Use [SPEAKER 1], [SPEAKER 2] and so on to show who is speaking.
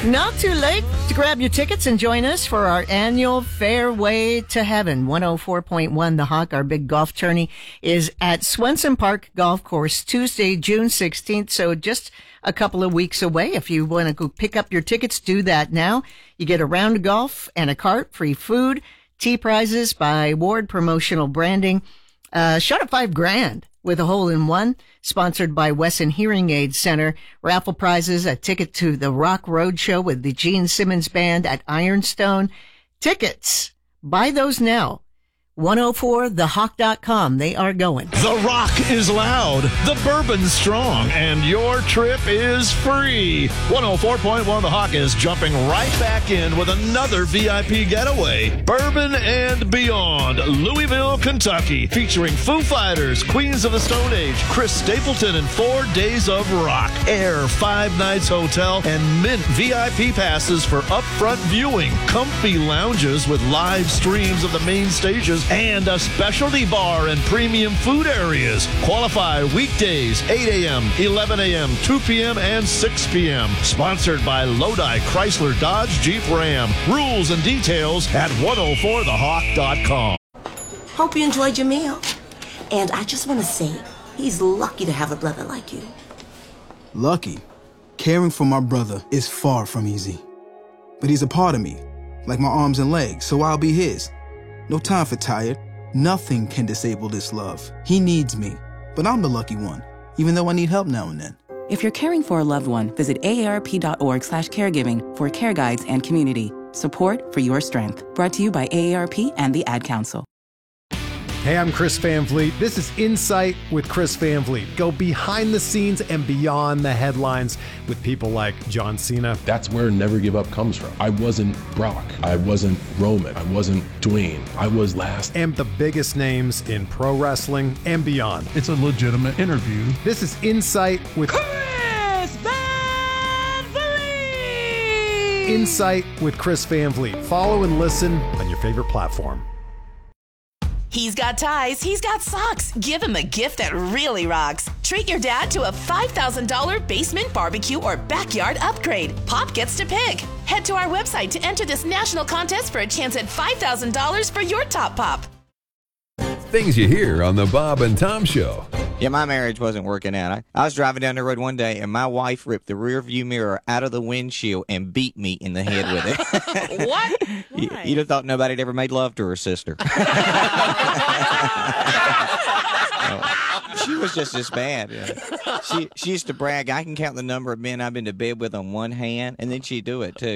[SPEAKER 1] Not too late to grab your tickets and join us for our annual Fairway to Heaven. 104.1 The Hawk, our big golf tourney, is at Swenson Park Golf Course Tuesday, June 16th. So just a couple of weeks away. If you want to go pick up your tickets, do that now. You get a round of golf and a cart, free food, tee prizes by Ward Promotional Branding. Shot at $5,000 with a hole-in-one, sponsored by Wesson Hearing Aid Center. Raffle prizes, a ticket to the Rock Road Show with the Gene Simmons Band at Ironstone. Tickets, buy those now. 104thehawk.com. They are going.
[SPEAKER 2] The rock is loud, the bourbon's strong, and your trip is free. 104.1 The Hawk is jumping right back in with another VIP getaway. Bourbon and Beyond, Louisville, Kentucky, featuring Foo Fighters, Queens of the Stone Age, Chris Stapleton, and 4 days of rock. Air 5 nights hotel and mint VIP passes for upfront viewing, comfy lounges with live streams of the main stages, and a specialty bar and premium food areas. Qualify weekdays 8 a.m., 11 a.m., 2 p.m., and 6 p.m. Sponsored by Lodi Chrysler Dodge Jeep Ram. Rules and details at 104thehawk.com.
[SPEAKER 3] Hope you enjoyed your meal. And I just want to say, he's lucky to have a brother like you.
[SPEAKER 4] Lucky? Caring for my brother is far from easy. But he's a part of me, like my arms and legs, so I'll be his. No time for tired. Nothing can disable this love. He needs me, but I'm the lucky one, even though I need help now and then.
[SPEAKER 5] If you're caring for a loved one, visit aarp.org/caregiving for care guides and community. Support for your strength. Brought to you by AARP and the Ad Council.
[SPEAKER 6] Hey, I'm Chris Van Vliet. This is Insight with Chris Van Vliet. Go behind the scenes and beyond the headlines with people like John Cena.
[SPEAKER 7] That's where Never Give Up comes from. I wasn't Brock. I wasn't Roman. I wasn't Dwayne. I was last.
[SPEAKER 6] And the biggest names in pro wrestling and beyond.
[SPEAKER 8] It's a legitimate interview.
[SPEAKER 6] This is Insight with
[SPEAKER 9] Chris Van Vliet.
[SPEAKER 6] Insight with Chris Van Vliet. Follow and listen on your favorite platform.
[SPEAKER 10] He's got ties, he's got socks. Give him a gift that really rocks. Treat your dad to a $5,000 basement barbecue or backyard upgrade. Pop gets to pick. Head to our website to enter this national contest for a chance at $5,000 for your top pop.
[SPEAKER 11] Things you hear on the Bob and Tom Show.
[SPEAKER 12] Yeah, my marriage wasn't working out. I was driving down the road one day, and my wife ripped the rear view mirror out of the windshield and beat me in the head with it.
[SPEAKER 10] What?
[SPEAKER 12] You'd have thought nobody had ever made love to her sister. She was just as bad. Yeah. She used to brag, I can count the number of men I've been to bed with on one hand, and then she'd do it, too.